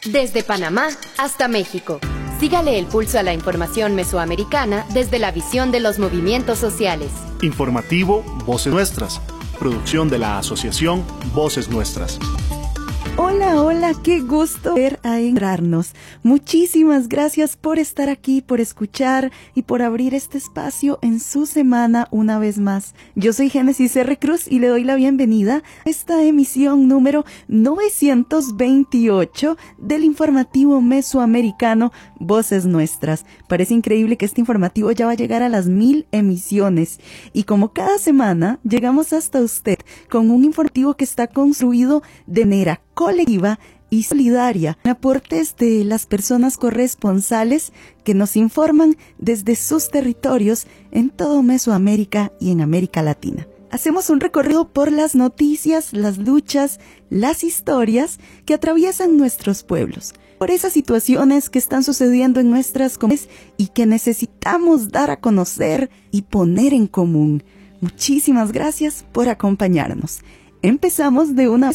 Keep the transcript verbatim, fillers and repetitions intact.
Desde Panamá hasta México. Sígale el pulso a la información mesoamericana desde la visión de los movimientos sociales. Informativo Voces Nuestras. Producción de la Asociación Voces Nuestras. Hola, hola, qué gusto ver a encontrarnos. Muchísimas gracias por estar aquí, por escuchar y por abrir este espacio en su semana una vez más. Yo soy Génesis R. Cruz y le doy la bienvenida a esta emisión número novecientos veintiocho del informativo mesoamericano Voces Nuestras. Parece increíble que este informativo ya va a llegar a las mil emisiones. Y como cada semana, llegamos hasta usted con un informativo que está construido de manera colectiva y solidaria, aportes de las personas corresponsales que nos informan desde sus territorios en todo Mesoamérica y en América Latina. Hacemos un recorrido por las noticias, las luchas, las historias que atraviesan nuestros pueblos, por esas situaciones que están sucediendo en nuestras comunidades y que necesitamos dar a conocer y poner en común. Muchísimas gracias por acompañarnos. Empezamos de una